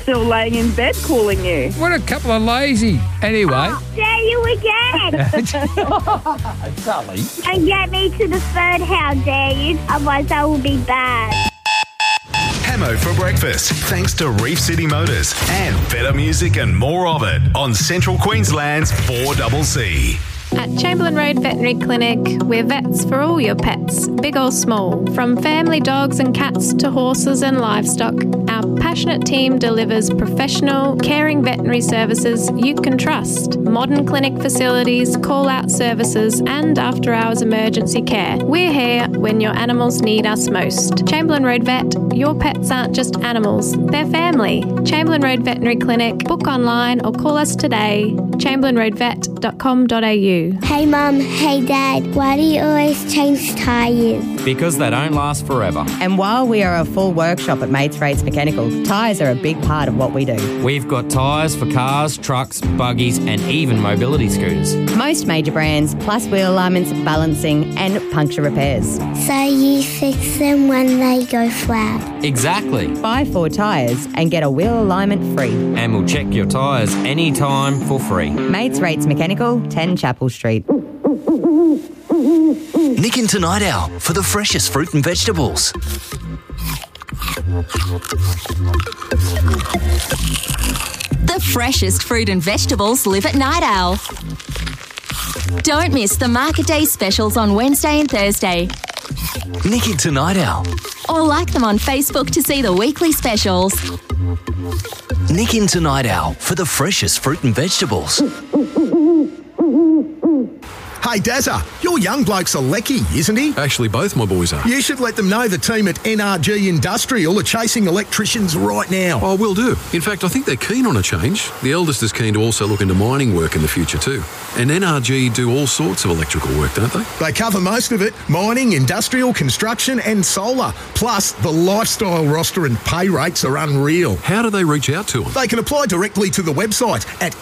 still laying in bed calling you. What a couple of lazy. Anyway. Dare you again? Sully. And get me to the third, how dare you? Otherwise that will be bad. Hamo for breakfast, thanks to Reef City Motors and better music and more of it on Central Queensland's 4CC. At Chamberlain Road Veterinary Clinic, we're vets for all your pets, big or small. From family dogs and cats to horses and livestock, our passionate team delivers professional, caring veterinary services you can trust. Modern clinic facilities, call-out services and after-hours emergency care. We're here when your animals need us most. Chamberlain Road Vet, your pets aren't just animals, they're family. Chamberlain Road Veterinary Clinic. Book online or call us today. chamberlainroadvet.com.au. Hey Mum, hey Dad, why do you always change tyres? Because they don't last forever. And while we are a full workshop at Mates Rates Mechanical, tyres are a big part of what we do. We've got tyres for cars, trucks, buggies and even mobility scooters. Most major brands, plus wheel alignments, balancing and puncture repairs. So you fix them when they go flat? Exactly. Buy 4 tyres and get a wheel alignment free. And we'll check your tyres anytime for free. Mates Rates Mechanical, 10 Chapel Street. Nick into Night Owl for the freshest fruit and vegetables. The freshest fruit and vegetables live at Night Owl. Don't miss the Market Day specials on Wednesday and Thursday. Nick into Night Owl. Or like them on Facebook to see the weekly specials. Nick into Night Owl for the freshest fruit and vegetables. Hey, Dazza, your young bloke's a lecky, isn't he? Actually, both my boys are. You should let them know the team at NRG Industrial are chasing electricians right now. Oh, will do. In fact, I think they're keen on a change. The eldest is keen to also look into mining work in the future too. And NRG do all sorts of electrical work, don't they? They cover most of it: mining, industrial, construction and solar. Plus, the lifestyle roster and pay rates are unreal. How do they reach out to them? They can apply directly to the website at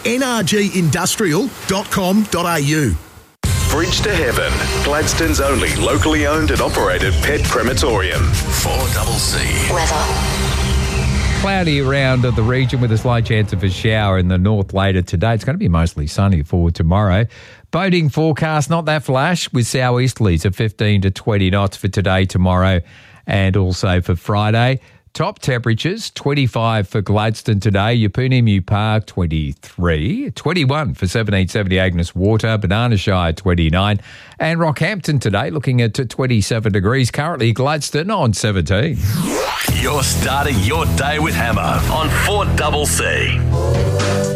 nrgindustrial.com.au. Bridge to Heaven, Gladstone's only locally owned and operated pet crematorium. 4CC. Weather. Cloudy around the region with a slight chance of a shower in the north later today. It's going to be mostly sunny for tomorrow. Boating forecast, not that flash, with southeasterlies of 15 to 20 knots for today, tomorrow, and also for Friday. Top temperatures, 25 for Gladstone today, Yapunimu Park 23, 21 for 1770 Agnes Water, Banana Shire 29, and Rockhampton today looking at 27 degrees, currently Gladstone on 17. You're starting your day with Hammer on 4CC.